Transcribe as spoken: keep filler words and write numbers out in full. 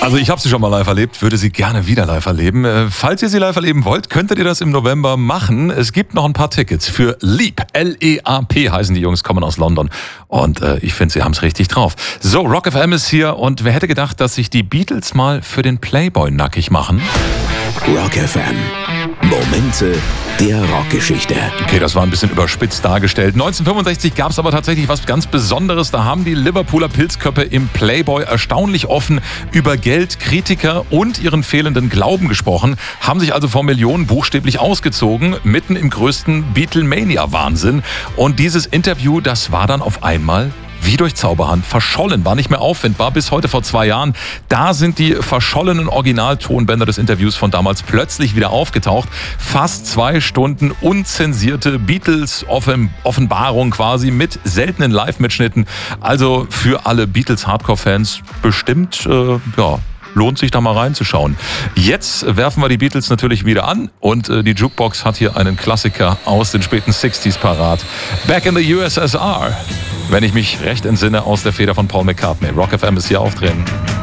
Also ich habe sie schon mal live erlebt, würde sie gerne wieder live erleben. Äh, falls ihr sie live erleben wollt, könntet ihr das im November machen. Es gibt noch ein paar Tickets für Leap. L E A P heißen die Jungs, kommen aus London. Und äh, ich finde, sie haben es richtig drauf. So, Rock F M ist hier und wer hätte gedacht, dass sich die Beatles mal für den Playboy nackig machen? Rock F M. Momente der Rockgeschichte. Okay, das war ein bisschen überspitzt dargestellt. neunzehnhundertfünfundsechzig gab es aber tatsächlich was ganz Besonderes. Da haben die Liverpooler Pilzköppe im Playboy erstaunlich offen über Geld, Kritiker und ihren fehlenden Glauben gesprochen, haben sich also vor Millionen buchstäblich ausgezogen, mitten im größten Beatlemania-Wahnsinn. Und dieses Interview, das war dann auf einmal wie durch Zauberhand verschollen, war nicht mehr auffindbar bis heute vor zwei Jahren. Da sind die verschollenen Originaltonbänder des Interviews von damals plötzlich wieder aufgetaucht. Fast zwei Stunden unzensierte Beatles-Offenbarung quasi mit seltenen Live-Mitschnitten. Also für alle Beatles-Hardcore-Fans bestimmt, äh, ja, lohnt sich da mal reinzuschauen. Jetzt werfen wir die Beatles natürlich wieder an und äh, die Jukebox hat hier einen Klassiker aus den späten sechziger parat. Back in the U S S R. Wenn ich mich recht entsinne, aus der Feder von Paul McCartney. Rock F M ist hier auftreten.